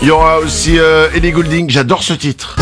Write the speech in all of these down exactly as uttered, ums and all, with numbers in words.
Il y aura aussi euh, Ellie Goulding, j'adore ce titre.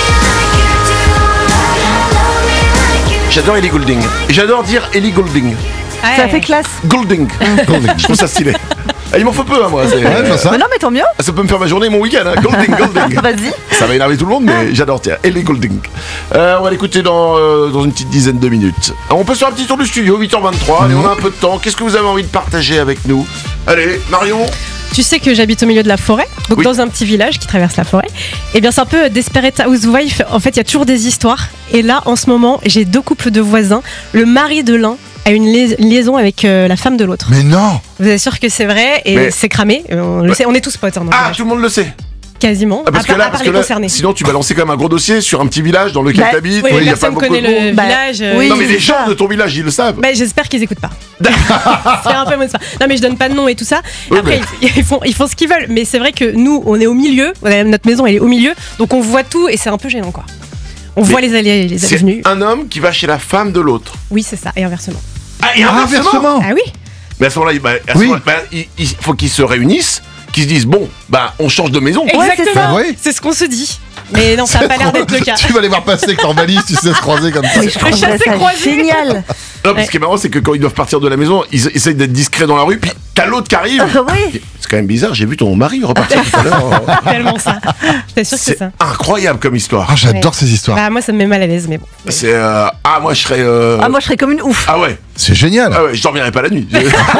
J'adore Ellie Goulding. Et j'adore dire Ellie Goulding. Ouais. Ça fait classe. Goulding. Goulding. Je trouve ça stylé. Ah, il m'en faut peu, hein, moi. C'est, ouais, euh, ça. Mais non, mais tant mieux. Ça peut me faire ma journée et mon week-end. Hein. Goulding, Goulding. Vas-y. Ça va énerver tout le monde, mais j'adore. Tiens, Ellie Goulding. Euh, on va l'écouter dans, euh, dans une petite dizaine de minutes. On peut se faire un petit tour du studio, huit heures vingt-trois. Allez, on a un peu de temps. Qu'est-ce que vous avez envie de partager avec nous? Allez, Marion. Tu sais que j'habite au milieu de la forêt, donc oui. Dans un petit village qui traverse la forêt. Et bien c'est un peu Desperate Housewife. En fait, il y a toujours des histoires. Et là, en ce moment, j'ai deux couples de voisins. Le mari de l'un a une lia- liaison avec euh, la femme de l'autre. Mais non. Vous êtes sûr que c'est vrai? Et Mais... c'est cramé. On, le sait, on est tous potes. Hein, ah, village. Tout le monde le sait. Quasiment. Ah, parce à que part, là, à part parce les que là, concernés. sinon tu balançais quand même un gros dossier sur un petit village dans lequel bah, t'habites. Oui, oui, personne connaît le bah, village. Oui, non mais les gens de ton village ils le savent. Bah, j'espère qu'ils écoutent pas. C'est un peu mon espoir. Non mais je donne pas de nom et tout ça. Oui, Après mais... ils font ils font ce qu'ils veulent. Mais c'est vrai que nous on est au milieu. Notre maison elle est au milieu. Donc on voit tout et c'est un peu gênant quoi. On mais voit les allées les allées venues. C'est un homme qui va chez la femme de l'autre. Oui c'est ça et inversement. Ah et inversement. inversement. Ah oui. Mais à ce moment-là, bah, à ce oui. moment-là bah, il, il faut qu'ils se réunissent, qu'ils se disent bon bah on change de maison. Exactement. Ouais, c'est, bah, oui. C'est ce qu'on se dit. Mais non, ça n'a pas l'air d'être le cas. Tu vas les voir passer avec leur valise, tu sais se croiser comme ça. Oui, je trouve ça génial. Non, parce ce qui est marrant, c'est que quand ils doivent partir de la maison, ils essayent d'être discrets dans la rue, puis t'as l'autre qui arrive. Euh, oui. C'est quand même bizarre, j'ai vu ton mari repartir tout à l'heure. Tellement ça. T'es sûr que c'est, c'est ça. incroyable comme histoire. Ah, j'adore ouais. ces histoires. Bah, moi, ça me met mal à l'aise, mais bon. C'est euh, ah moi je serais. Euh... Ah moi je serais comme une ouf. Ah ouais. C'est génial. Ah ouais, je dormirais pas la nuit.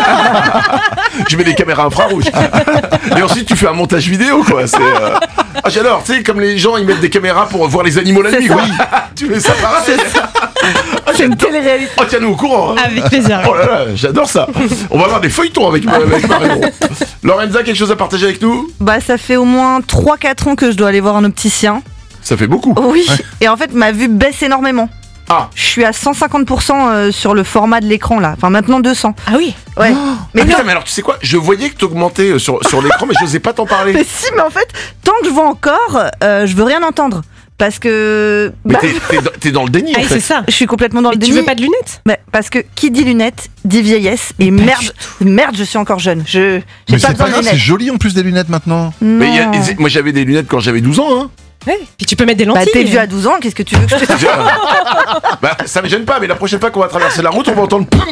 Je mets des caméras infrarouges. Et ensuite tu fais un montage vidéo quoi. C'est. Euh... Ah j'adore. Tu sais comme les gens ils mettent des caméras pour voir les animaux la c'est nuit. Ça. Quoi. Tu fais ça pareil. C'est ça. Ah, c'est une télé-réalité. Oh tiens-nous au courant. Hein. Avec plaisir. Oh là là, j'adore ça. On va avoir des feuilletons avec, avec Marion. Lorenza, quelque chose à partager avec nous? Bah ça fait au moins trois quatre ans que je dois aller voir un opticien. Ça fait beaucoup. Oui. Ouais. Et en fait ma vue baisse énormément. Ah. Je suis à cent cinquante pour cent sur le format de l'écran là. Enfin maintenant deux cents. Ah oui. Ouais. Oh. Mais Ah, non. putain, mais alors tu sais quoi? Je voyais que t'augmentais sur, sur l'écran, mais je n'osais pas t'en parler. Mais si, mais en fait, tant que je vois encore, euh, je veux rien entendre. Parce que. Mais bah, t'es, t'es, dans, t'es dans le déni Ah en oui, fait. c'est ça. je suis complètement dans Mais le tu déni. veux pas de lunettes? Mais parce que qui dit lunettes dit vieillesse. Et Mais pas merde, merde, je suis encore jeune. Je, j'ai Mais pas c'est besoin pas de grave, c'est lunettes. joli en plus des lunettes maintenant. Mais il y a- Non. moi j'avais des lunettes quand j'avais douze ans. Hein. Ouais. Puis tu peux mettre des Bah lentilles. t'es vieux à douze ans, qu'est-ce que tu veux que je te dise? Bah ça me gêne pas, mais la prochaine fois qu'on va traverser la route, on va entendre poum.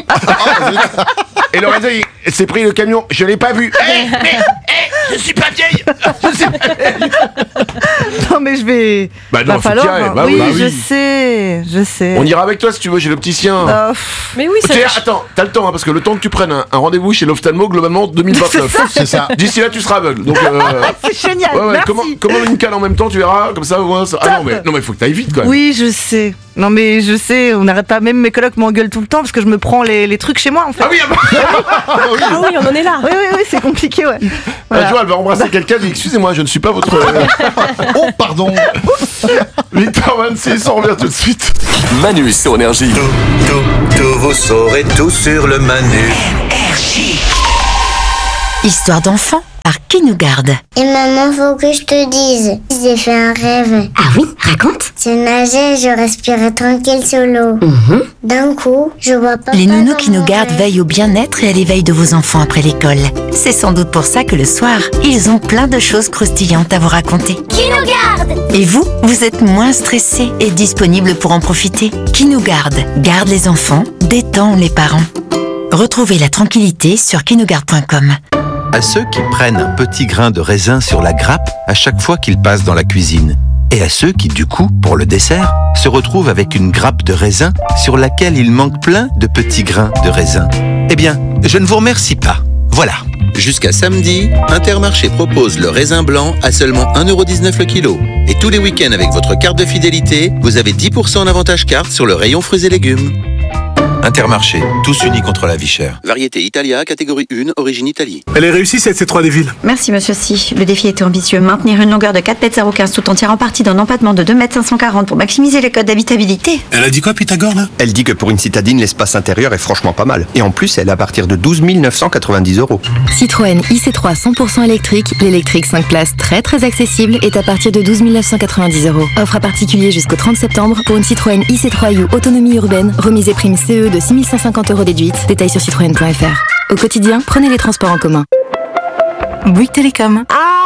Et Lorenza il s'est pris le camion, je l'ai pas vu. Eh, mais, eh, je suis pas vieille. Je suis pas vieille. Non mais je vais. Bah non, Va faut falloir. qu'il y aille. hein. Bah oui, oui, bah je oui. sais, je sais. On ira avec toi si tu veux, j'ai l'opticien. Oh, pff. Mais oui, ça. Tiens, attends, t'as le temps, hein, parce que le temps que tu prennes un, un rendez-vous chez l'ophtalmo, globalement, deux mille vingt-neuf. C'est ça. D'ici là, tu seras aveugle. Donc, euh, C'est génial, ouais, ouais, merci. comment, comment une cale en même temps, tu verras, comme ça, ouais, ça- Ah non, mais non, mais faut que t'ailles vite quand même. Oui, je sais. Non mais je sais, on n'arrête pas, même mes colocs m'engueulent tout le temps parce que je me prends les, les trucs chez moi en fait. Ah oui, ah bah, Ah oui, on en est là. Oui, oui, oui, c'est compliqué, ouais. Voilà. Un jour, elle va embrasser quelqu'un, elle dit excusez-moi, je ne suis pas votre. Oh, pardon. huit heures vingt-six, on revient tout de suite. Manu sur Énergie. Tout, tout, tout, vous saurez tout sur le Manu. Histoire d'enfant par Qui nous garde. Et maman, faut que je te dise, j'ai fait un rêve. Ah oui, raconte. Je nageais, je respirais tranquille sous l'eau. Mhm. D'un coup, je vois pas. Les nounous Qui nous gardent veillent au bien-être et à l'éveil de vos enfants après l'école. C'est sans doute pour ça que le soir, ils ont plein de choses croustillantes à vous raconter. Qui nous garde? Et vous, vous êtes moins stressé et disponible pour en profiter. Qui nous garde garde les enfants, détend les parents. Retrouvez la tranquillité sur qui nous garde point com. À ceux qui prennent un petit grain de raisin sur la grappe à chaque fois qu'ils passent dans la cuisine. Et à ceux qui, du coup, pour le dessert, se retrouvent avec une grappe de raisin sur laquelle il manque plein de petits grains de raisin. Eh bien, je ne vous remercie pas. Voilà. Jusqu'à samedi, Intermarché propose le raisin blanc à seulement un euro dix-neuf le kilo. Et tous les week-ends avec votre carte de fidélité, vous avez dix pour cent en avantage carte sur le rayon fruits et légumes. Intermarché, tous unis contre la vie chère. Variété Italia, catégorie un, origine Italie. Elle est réussie cette C trois des villes. Merci monsieur Si. Le défi était ambitieux. Maintenir une longueur de quatre mètres zéro quinze tout en tirant parti d'un empattement de deux mètres cinq cent quarante pour maximiser les codes d'habitabilité. Elle a dit quoi Pythagore là? Elle dit que pour une citadine, l'espace intérieur est franchement pas mal. Et en plus, elle est à partir de douze mille neuf cent quatre-vingt-dix euros. Citroën I C trois cent pour cent électrique, l'électrique cinq places très très accessible est à partir de douze mille neuf cent quatre-vingt-dix euros. Offre à particulier jusqu'au trente septembre pour une Citroën I C trois U autonomie urbaine, remise et prime C E de six mille cent cinquante euros déduite. Détails sur citroën point f r. Au quotidien, prenez les transports en commun. Bouygues Télécom. Ah,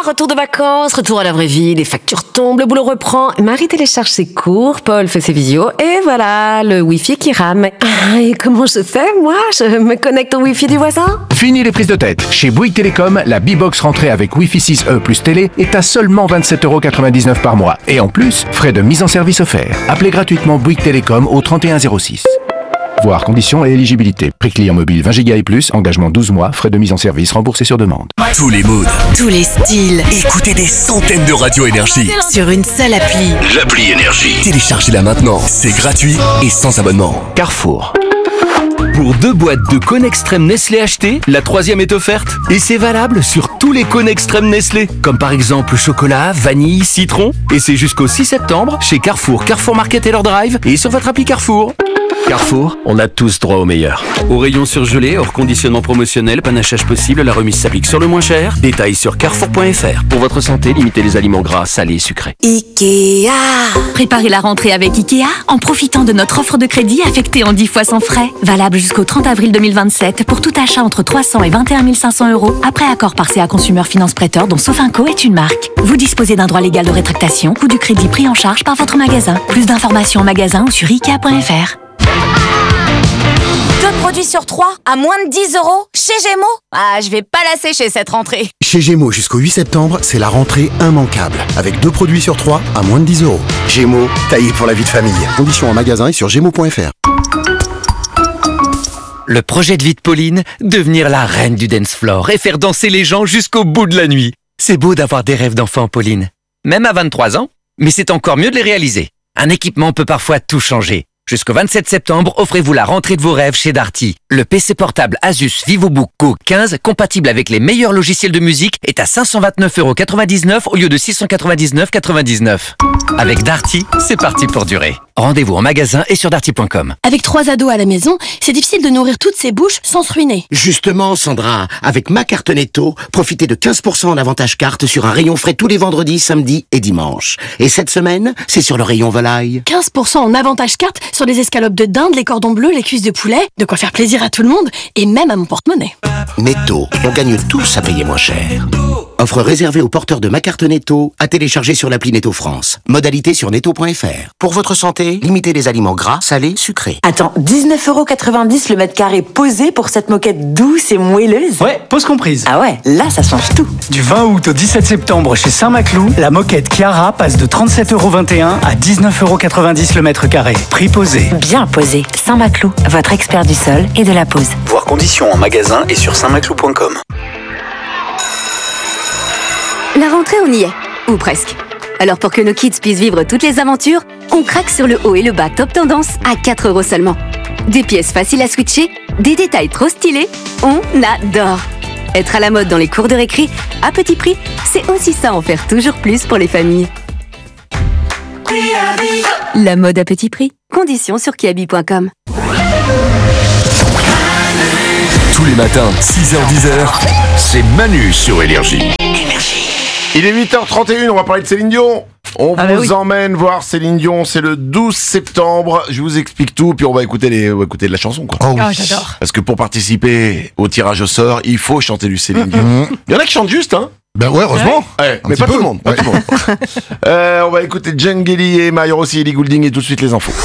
retour de vacances, retour à la vraie vie, les factures tombent, le boulot reprend, Marie télécharge ses cours, Paul fait ses visios, et voilà, le Wi-Fi qui rame. Ah, et comment je fais, moi? Je me connecte au Wi-Fi du voisin? Fini les prises de tête. Chez Bouygues Télécom, la B-Box rentrée avec Wi-Fi six E plus télé est à seulement vingt-sept euros quatre-vingt-dix-neuf par mois. Et en plus, frais de mise en service offerts. Appelez gratuitement Bouygues Télécom au trente et un zéro six. Voir conditions et éligibilité. Prix client mobile vingt gigas et plus, engagement douze mois, frais de mise en service remboursés sur demande. Tous les moods, tous les styles. Écoutez des centaines de radios Énergie sur une seule appli. L'appli Énergie. Téléchargez-la maintenant, c'est gratuit et sans abonnement. Carrefour. Pour deux boîtes de cônes extrême Nestlé achetées, la troisième est offerte. Et c'est valable sur tous les cônes extrême Nestlé, comme par exemple chocolat, vanille, citron. Et c'est jusqu'au six septembre chez Carrefour, Carrefour Market et leur drive et sur votre appli Carrefour. Carrefour, on a tous droit au meilleur. Au rayon surgelé, hors conditionnement promotionnel, panachage possible, la remise s'applique sur le moins cher. Détails sur carrefour point f r. Pour votre santé, limitez les aliments gras, salés et sucrés. Ikea. Préparez la rentrée avec Ikea en profitant de notre offre de crédit affectée en dix fois sans frais. Valable jusqu'au trente avril deux mille vingt-sept pour tout achat entre trois cents et vingt et un mille cinq cents euros. Après accord par C A Consumer Finance Prêteur dont Sofinco est une marque. Vous disposez d'un droit légal de rétractation ou du crédit pris en charge par votre magasin. Plus d'informations en magasin ou sur ikea point f r. Deux produits sur trois à moins de dix euros chez Gémeaux. Ah, je vais pas la sécher cette rentrée. Chez Gémeaux jusqu'au huit septembre, c'est la rentrée immanquable. Avec deux produits sur trois à moins de dix euros. Gémeaux, taillé pour la vie de famille. Conditions en magasin et sur gémeaux point f r. Le projet de vie de Pauline, devenir la reine du dance floor et faire danser les gens jusqu'au bout de la nuit. C'est beau d'avoir des rêves d'enfant, Pauline. Même à vingt-trois ans, mais c'est encore mieux de les réaliser. Un équipement peut parfois tout changer. Jusqu'au vingt-sept septembre, offrez-vous la rentrée de vos rêves chez Darty. Le P C portable Asus VivoBook Go quinze, compatible avec les meilleurs logiciels de musique, est à cinq cent vingt-neuf euros quatre-vingt-dix-neuf au lieu de six cent quatre-vingt-dix-neuf euros quatre-vingt-dix-neuf. Avec Darty, c'est parti pour durer. Rendez-vous en magasin et sur darty point com. Avec trois ados à la maison, c'est difficile de nourrir toutes ces bouches sans se ruiner. Justement, Sandra, avec ma carte Netto, profitez de quinze pour cent en avantage carte sur un rayon frais tous les vendredis, samedis et dimanches. Et cette semaine, c'est sur le rayon volaille. quinze pour cent en avantage carte sur les escalopes de dinde, les cordons bleus, les cuisses de poulet, de quoi faire plaisir à tout le monde et même à mon porte-monnaie. Netto, on gagne tous à payer moins cher. Offre réservée aux porteurs de ma carte Netto, à télécharger sur l'appli Netto France. Modalité sur netto point f r. Pour votre santé, limitez les aliments gras, salés, sucrés. Attends, dix-neuf euros quatre-vingt-dix le mètre carré posé pour cette moquette douce et moelleuse? Ouais, pause comprise. Ah ouais, là ça change tout. Du vingt août au dix-sept septembre chez Saint-Maclou, la moquette Chiara passe de trente-sept euros vingt et un à dix-neuf euros quatre-vingt-dix le mètre carré. Prix posé. Bien posé. Saint-Maclou, votre expert du sol et de la pose. Voir conditions en magasin et sur saint maclou point com. La rentrée, on y est. Ou presque. Alors pour que nos kids puissent vivre toutes les aventures, on craque sur le haut et le bas top tendance à quatre euros seulement. Des pièces faciles à switcher, des détails trop stylés, on adore. Être à la mode dans les cours de récré, à petit prix, c'est aussi ça, en faire toujours plus pour les familles. La mode à petit prix, conditions sur kiabi point com. Tous les matins, six heures dix heures, c'est Manu sur Énergie. Il est huit heures trente et une, on va parler de Céline Dion. On ah vous bah oui. emmène voir Céline Dion, c'est le douze septembre. Je vous explique tout, puis on va écouter, les, on va écouter de la chanson, quoi. Oh, oui. oh j'adore. Parce que pour participer au tirage au sort, il faut chanter du Céline Dion. Mmh. Il y en a qui chantent juste, hein. Ben ouais, heureusement. Ouais, mais pas tout le monde. Pas tout le monde. euh, on va écouter Djangeli et Mario Rossi, Ellie Goulding et tout de suite les infos.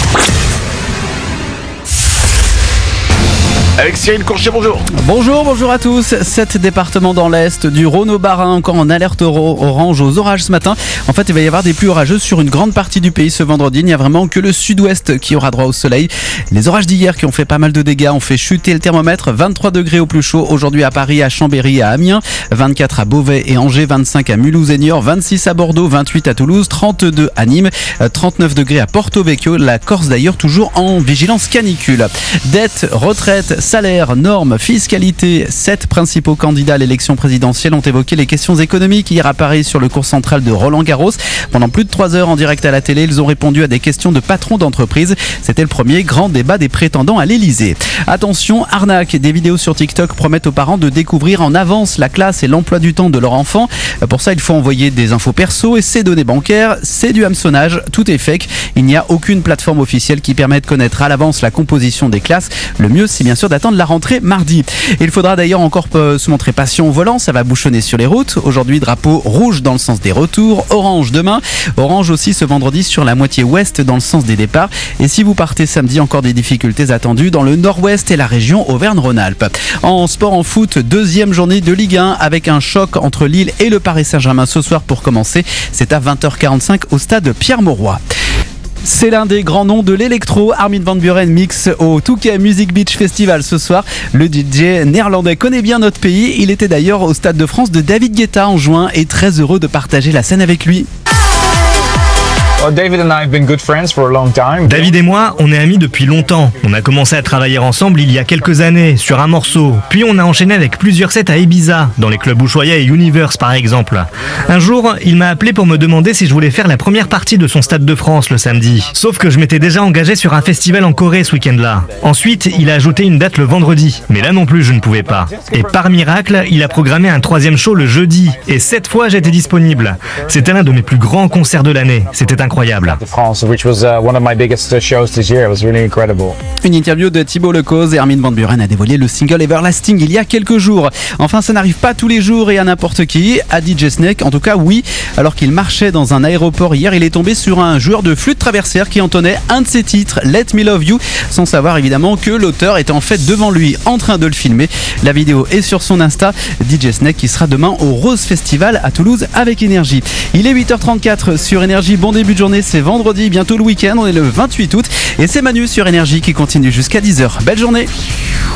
Avec Cyril Courchier, bonjour. Bonjour, bonjour à tous. Sept départements dans l'Est, du Rhône au Bas-Rhin, encore en alerte orange aux orages ce matin. En fait, il va y avoir des pluies orageuses sur une grande partie du pays ce vendredi. Il n'y a vraiment que le sud-ouest qui aura droit au soleil. Les orages d'hier qui ont fait pas mal de dégâts ont fait chuter le thermomètre. vingt-trois degrés au plus chaud aujourd'hui à Paris, à Chambéry et à Amiens. vingt-quatre à Beauvais et Angers, vingt-cinq à Mulhouse et Niort, vingt-six à Bordeaux, vingt-huit à Toulouse, trente-deux à Nîmes, trente-neuf degrés à Porto Vecchio. La Corse d'ailleurs toujours en vigilance canicule. Dette, retraite, salaire, normes, fiscalité. Sept principaux candidats à l'élection présidentielle ont évoqué les questions économiques hier à Paris sur le cours central de Roland-Garros. Pendant plus de trois heures en direct à la télé, ils ont répondu à des questions de patrons d'entreprise. C'était le premier grand débat des prétendants à l'Elysée. Attention, arnaque. Des vidéos sur TikTok promettent aux parents de découvrir en avance la classe et l'emploi du temps de leur enfant. Pour ça, il faut envoyer des infos perso et ses données bancaires. C'est du hameçonnage. Tout est fake. Il n'y a aucune plateforme officielle qui permet de connaître à l'avance la composition des classes. Le mieux, c'est bien sûr d'attendre la rentrée mardi. Il faudra d'ailleurs encore euh, se montrer patient au volant, ça va bouchonner sur les routes. Aujourd'hui, drapeau rouge dans le sens des retours, orange demain, orange aussi ce vendredi sur la moitié ouest dans le sens des départs. Et si vous partez samedi, encore des difficultés attendues dans le nord-ouest et la région Auvergne-Rhône-Alpes. En sport, en foot, deuxième journée de Ligue un avec un choc entre Lille et le Paris Saint-Germain ce soir pour commencer. C'est à vingt heures quarante-cinq au stade Pierre-Mauroy. C'est l'un des grands noms de l'électro. Armin van Buuren mix au Touquet Music Beach Festival ce soir. Le D J néerlandais connaît bien notre pays. Il était d'ailleurs au Stade de France de David Guetta en juin et très heureux de partager la scène avec lui. David et moi, on est amis depuis longtemps. On a commencé à travailler ensemble il y a quelques années, sur un morceau. Puis on a enchaîné avec plusieurs sets à Ibiza, dans les clubs Ushuaïa et Universe par exemple. Un jour, il m'a appelé pour me demander si je voulais faire la première partie de son Stade de France le samedi. Sauf que je m'étais déjà engagé sur un festival en Corée ce week-end-là. Ensuite, il a ajouté une date le vendredi. Mais là non plus, je ne pouvais pas. Et par miracle, il a programmé un troisième show le jeudi. Et cette fois, j'étais disponible. C'était l'un de mes plus grands concerts de l'année. C'était incroyable. Une interview de Thibaut Lecause et Armin van Buuren a dévoilé le single Everlasting il y a quelques jours. Enfin, ça n'arrive pas tous les jours et à n'importe qui, à D J Snake, en tout cas oui. Alors qu'il marchait dans un aéroport hier, il est tombé sur un joueur de flûte traversière qui entonnait un de ses titres, Let Me Love You, sans savoir évidemment que l'auteur était en fait devant lui en train de le filmer. La vidéo est sur son Insta. D J Snake qui sera demain au Rose Festival à Toulouse avec Énergie. Il est huit heures trente-quatre sur Énergie. Bon début de journée, c'est vendredi, bientôt le week-end, on est le vingt-huit août et c'est Manu sur Énergie qui continue jusqu'à dix heures. Belle journée.